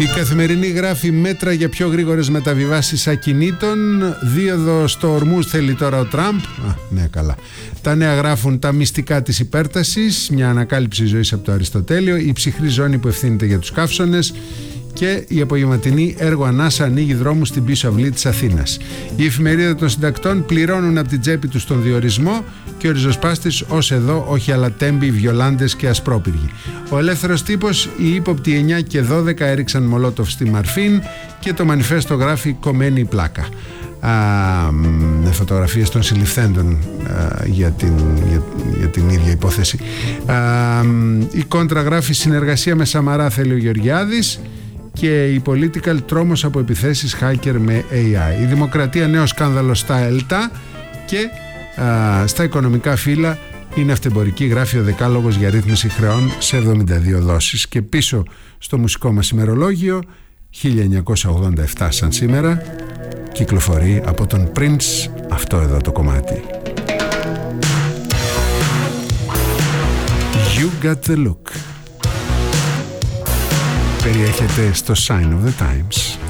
Η Καθημερινή γράφει μέτρα για πιο γρήγορες μεταβιβάσεις ακινήτων. Δίωδο στο Ορμούζ θέλει τώρα ο Τραμπ. Ναι, καλά. Τα νέα γράφουν τα μυστικά της υπέρτασης. Μια ανακάλυψη ζωής από το Αριστοτέλειο. Η ψυχρή ζώνη που ευθύνεται για τους καύσονες. Και η απογευματινή έργο ανάσα ανοίγει δρόμους στην πίσω αυλή της Αθήνας. Η εφημερίδα των συντακτών πληρώνουν από την τσέπη τους τον διορισμό και ο ριζοσπάστης ως εδώ, όχι αλλά τέμποι, βιολάντες και ασπρόπυργοι. Ο ελεύθερος τύπος, οι ύποπτοι 9 και 12 έριξαν μολότοφ στη Μαρφίν και το μανιφέστο γράφει κομμένη η πλάκα. Φωτογραφίες των συλληφθέντων για την ίδια υπόθεση. Η Κόντρα γράφει συνεργασία με Σαμαρά θέλει ο Γεωργιάδης. Και η Political τρόμος από επιθέσεις hacker με AI. Η Δημοκρατία νέο σκάνδαλο στα ΕΛΤΑ. Και στα οικονομικά φύλλα είναι αυτεμπορική, γράφει ο Δεκάλογος για ρύθμιση χρεών σε 72 δόσεις. Και πίσω στο μουσικό μας ημερολόγιο 1987 σαν σήμερα κυκλοφορεί από τον Prince αυτό εδώ το κομμάτι. You got the look. Περιέχεται στο Sign of the Times.